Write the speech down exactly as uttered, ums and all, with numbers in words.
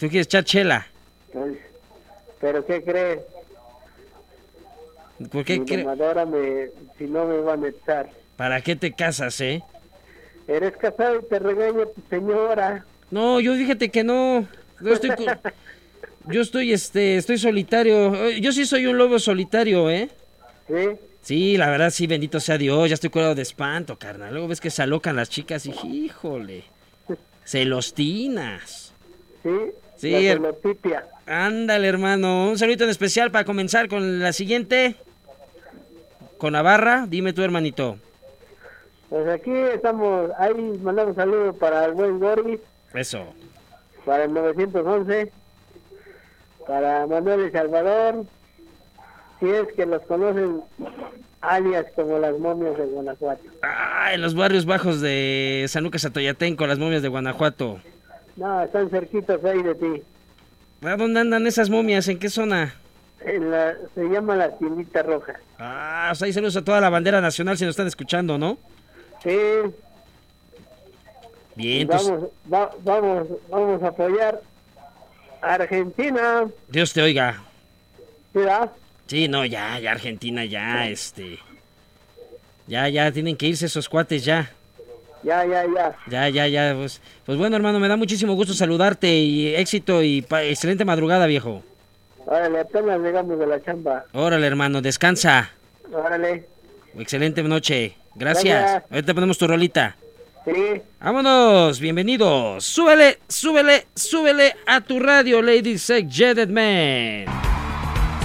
¿Tú quieres echar chela? Pues, ¿pero qué crees? ¿Por qué Mi crees? domadora me, si no me van a echar. ¿Para qué te casas, eh? Eres casado y te regaña tu señora. No, yo fíjate que no. Yo estoy, cu- yo estoy, este, estoy solitario. Yo sí soy un lobo solitario, ¿eh? ¿Sí? Sí, la verdad sí, bendito sea Dios. Ya estoy curado de espanto, carnal. Luego ves que se alocan las chicas y, híjole, celostinas. ¿Sí? Sí, La her- celotipia. ándale, hermano. Un saludito en especial para comenzar con la siguiente. Con Navarra, dime tú, hermanito. Pues aquí estamos, ahí mandamos saludos para el buen Goris, Eso. para el novecientos once, para Manuel El Salvador, si es que los conocen, alias como las momias de Guanajuato. Ah, en los barrios bajos de San Lucas Atoyatenco, las momias de Guanajuato. No, están cerquitos ahí de ti. ¿A dónde andan esas momias? ¿En qué zona? En la, se llama la tiendita roja. Ah, o sea, ahí saludos a toda la bandera nacional si nos están escuchando, ¿no? Sí, Bien, pues, vamos, va- vamos, vamos a apoyar a Argentina. Dios te oiga. ¿Verdad? Sí, no, ya, ya Argentina, ya, este... Ya, ya, tienen que irse esos cuates, ya. Ya, ya, ya. Ya, ya, ya, pues... Pues bueno, hermano, me da muchísimo gusto saludarte y éxito y pa- excelente madrugada, viejo. Órale, apenas llegamos de la chamba. Órale, hermano, descansa. Órale. Excelente noche. Gracias. Gracias. Ahorita ponemos tu rolita. Sí. Vámonos, bienvenidos. Súbele, súbele, súbele a tu radio, ladies and gentlemen.